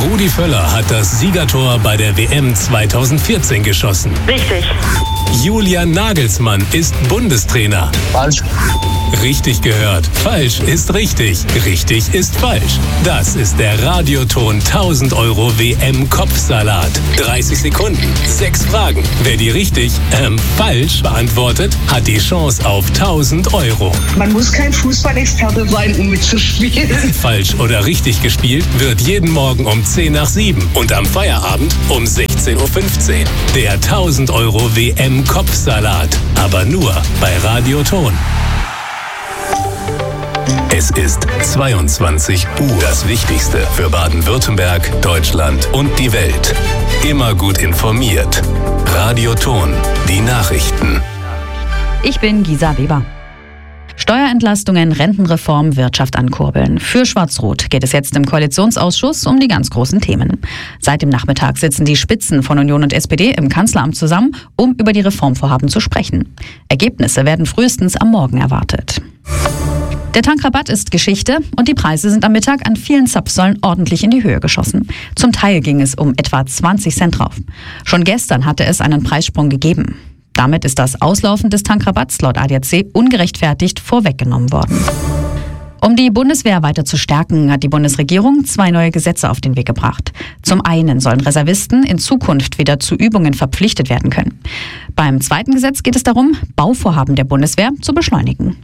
Rudi Völler hat das Siegertor bei der WM 2014 geschossen. Richtig. Julian Nagelsmann ist Bundestrainer. Falsch. Richtig gehört. Falsch ist richtig. Richtig ist falsch. Das ist der Radioton 1000 € WM-Kopfsalat. 30 Sekunden, 6 Fragen. Wer die richtig, falsch beantwortet, hat die Chance auf 1000 €. Man muss kein Fußballexperte sein, um mitzuspielen. Falsch oder richtig gespielt wird jeden Morgen um 10 nach 7 und am Feierabend um 16:15 Uhr. Der 1000 € WM-Kopfsalat. Aber nur bei Radioton. Es ist 22 Uhr. Das Wichtigste für Baden-Württemberg, Deutschland und die Welt. Immer gut informiert. Radioton. Die Nachrichten. Ich bin Gisa Weber. Steuerentlastungen, Rentenreform, Wirtschaft ankurbeln. Für Schwarz-Rot geht es jetzt im Koalitionsausschuss um die ganz großen Themen. Seit dem Nachmittag sitzen die Spitzen von Union und SPD im Kanzleramt zusammen, um über die Reformvorhaben zu sprechen. Ergebnisse werden frühestens am Morgen erwartet. Der Tankrabatt ist Geschichte und die Preise sind am Mittag an vielen Zapfsäulen ordentlich in die Höhe geschossen. Zum Teil ging es um etwa 20 Cent drauf. Schon gestern hatte es einen Preissprung gegeben. Damit ist das Auslaufen des Tankrabatts laut ADAC ungerechtfertigt vorweggenommen worden. Um die Bundeswehr weiter zu stärken, hat die Bundesregierung 2 neue Gesetze auf den Weg gebracht. Zum einen sollen Reservisten in Zukunft wieder zu Übungen verpflichtet werden können. Beim zweiten Gesetz geht es darum, Bauvorhaben der Bundeswehr zu beschleunigen.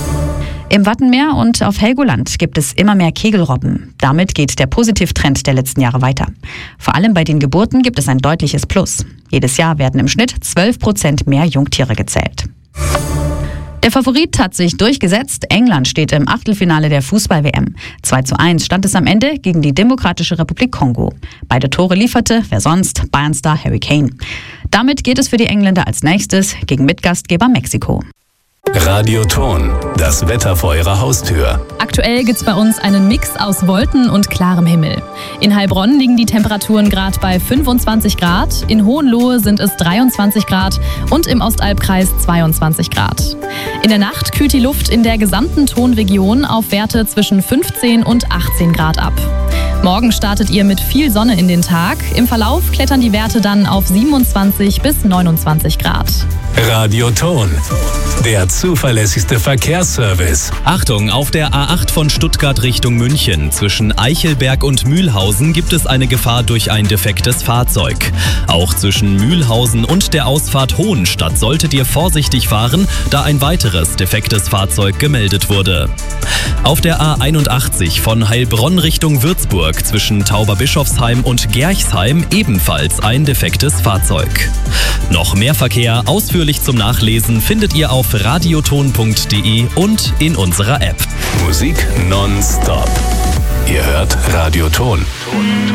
Im Wattenmeer und auf Helgoland gibt es immer mehr Kegelrobben. Damit geht der Positivtrend der letzten Jahre weiter. Vor allem bei den Geburten gibt es ein deutliches Plus. Jedes Jahr werden im Schnitt 12% mehr Jungtiere gezählt. Der Favorit hat sich durchgesetzt. England steht im Achtelfinale der Fußball-WM. 2:1 stand es am Ende gegen die Demokratische Republik Kongo. Beide Tore lieferte, wer sonst, Bayern-Star Harry Kane. Damit geht es für die Engländer als nächstes gegen Mitgastgeber Mexiko. Radioton. Das Wetter vor Ihrer Haustür. Aktuell gibt's bei uns einen Mix aus Wolken und klarem Himmel. In Heilbronn liegen die Temperaturen gerade bei 25 Grad, in Hohenlohe sind es 23 Grad und im Ostalbkreis 22 Grad. In der Nacht kühlt die Luft in der gesamten Tonregion auf Werte zwischen 15 und 18 Grad ab. Morgen startet ihr mit viel Sonne in den Tag. Im Verlauf klettern die Werte dann auf 27 bis 29 Grad. Radioton. Der zuverlässigste Verkehrsservice. Achtung, auf der A8 von Stuttgart Richtung München. Zwischen Eichelberg und Mühlhausen gibt es eine Gefahr durch ein defektes Fahrzeug. Auch zwischen Mühlhausen und der Ausfahrt Hohenstadt solltet ihr vorsichtig fahren, da ein weiteres defektes Fahrzeug gemeldet wurde. Auf der A81 von Heilbronn Richtung Würzburg zwischen Tauberbischofsheim und Gerchsheim ebenfalls ein defektes Fahrzeug. Noch mehr Verkehr ausführlich zum Nachlesen findet ihr auf radioton.de und in unserer App. Musik nonstop. Ihr hört Radioton.